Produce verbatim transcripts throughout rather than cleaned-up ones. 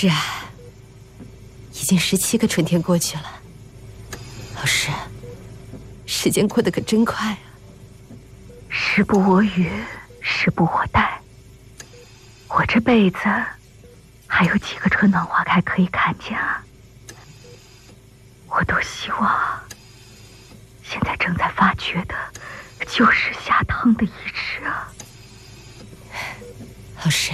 是啊，已经十七个春天过去了。老师，时间过得可真快啊！ 时不我与，时不我待。我这辈子还有几个春暖花开可以看见啊！我都希望现在正在发掘的就是下汤的遗址啊！ 老师，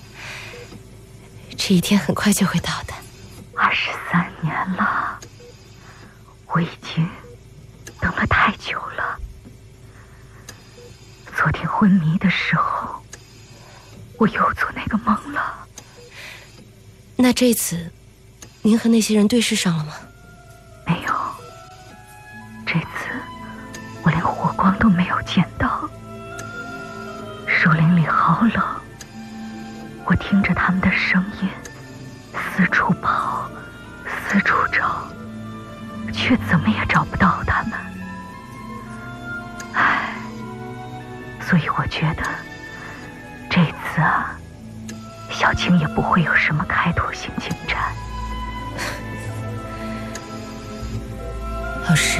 这一天很快就会到的。 二十三年了，我已经等了太久了。昨天昏迷的时候，我又做那个梦了。 那这次，您和那些人对视上了吗？ 没有，这次我连火光都没有见到。树林里好冷，我听着他们的声音，四处跑，四处找，却怎么也找不到他们。唉，所以我觉得这次啊，小青也不会有什么开拓性进展。 老师，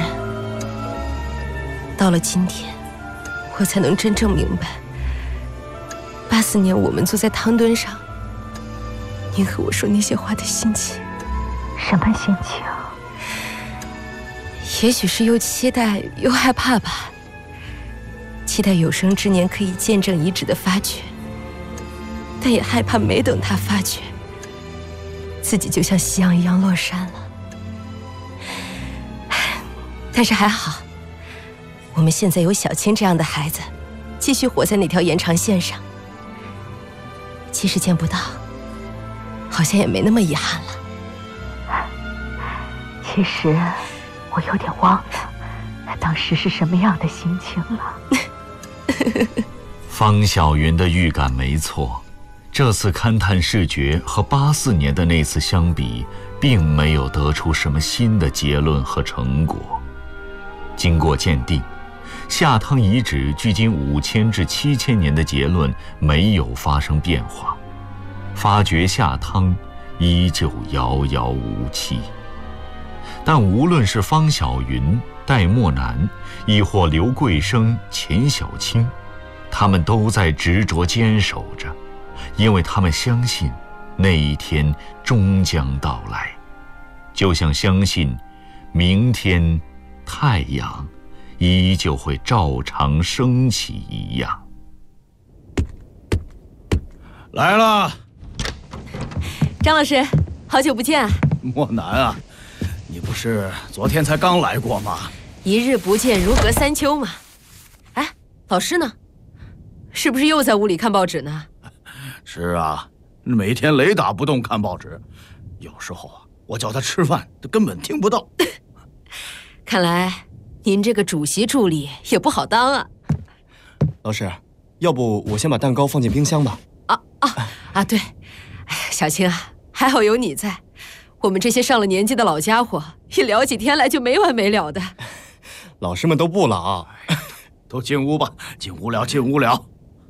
到了今天，我才能真正明白，八四年我们坐在汤墩上，您和我说那些话的心情。 什么心情？ 也许是又期待又害怕吧。期待有生之年可以见证遗址的发掘，但也害怕没等它发掘，自己就像夕阳一样落山了。但是还好，我们现在有小青这样的孩子，继续活在那条延长线上。即使见不到，好像也没那么遗憾了。 其实我有点忘了当时是什么样的心情了。 方晓云的预感没错，这次勘探视觉和八四年的那次相比，并没有得出什么新的结论和成果。经过鉴定，下汤遗址距今五千至七千年的结论没有发生变化，发掘下汤依旧遥遥无期。但无论是方晓云、戴墨南，亦或刘桂生、钱小青，他们都在执着坚守着，因为他们相信那一天终将到来，就像相信明天太阳依旧会照常升起一样。 来了， 张老师，好久不见啊！ 莫南啊，你不是昨天才刚来过吗？ 一日不见如隔三秋嘛。哎，老师呢？是不是又在屋里看报纸呢？ 是啊，每天雷打不动看报纸，有时候啊，我叫他吃饭，他根本听不到。 看来您这个主席助理也不好当啊。 老师，要不我先把蛋糕放进冰箱吧。 啊啊啊！对，哎呀，小青啊，还好有你在。我们这些上了年纪的老家伙，一聊起天来就没完没了的。 老师们都不老， 都进屋吧，进屋了，进屋了。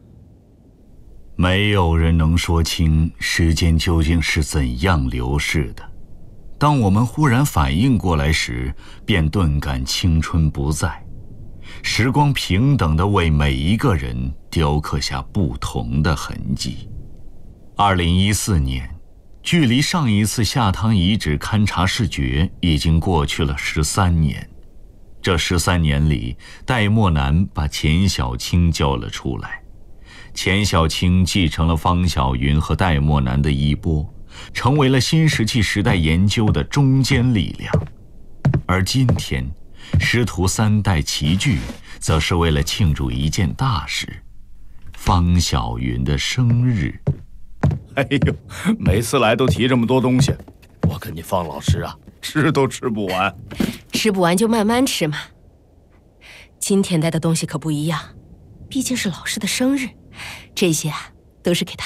没有人能说清时间究竟是怎样流逝的。当我们忽然反应过来时，便顿感青春不在。时光平等地为每一个人雕刻下不同的痕迹。二零一四年，距离上一次下汤遗址勘察视觉已经过去了十三年。这十三年里，戴墨南把钱小青叫了出来。钱小青继承了方晓云和戴墨南的衣钵，成为了新石器时代研究的中坚力量。而今天，师徒三代齐聚，则是为了庆祝一件大事——方晓云的生日。 哎呦，每次来都提这么多东西，我跟你方老师啊，吃都吃不完。 吃不完就慢慢吃嘛。今天带的东西可不一样，毕竟是老师的生日，这些啊都是给他